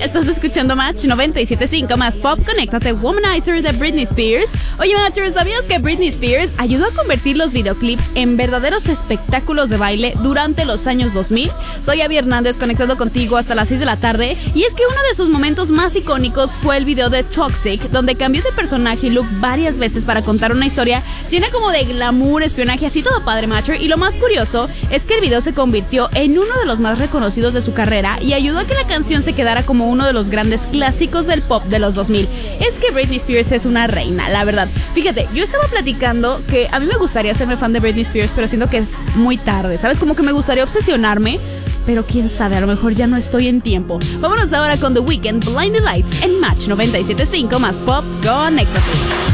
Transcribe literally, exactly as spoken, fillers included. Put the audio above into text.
estás escuchando Match noventa y siete punto cinco más Pop. Conéctate, Womanizer de Britney Spears. Oye, Matchers, ¿sabías que Britney Spears ayudó a convertir los videoclips en verdaderos espectáculos de baile durante los años dos mil? Soy Abby Hernández, conectado contigo hasta las seis de la tarde. Y es que uno de sus momentos más icónicos fue el video de Toxic, donde cambió de personaje y look varias veces para contar una historia llena como de glamour, espionaje, así todo padre, Matcher. Y lo más curioso es que el video se convirtió en uno de los más reconocidos de su carrera y ayudó a que la canción se quedara como uno de los grandes clásicos del pop de los dos mil. Es que Britney Spears es una reina, la verdad. Fíjate, yo estaba platicando que a mí me gustaría hacerme fan de Britney Spears, pero siento que es muy tarde, ¿sabes? Como que me gustaría obsesionarme, pero quién sabe, a lo mejor ya no estoy en tiempo. Vámonos ahora con The Weeknd, Blinding Lights en Match noventa y siete punto cinco más Pop. Conéctate.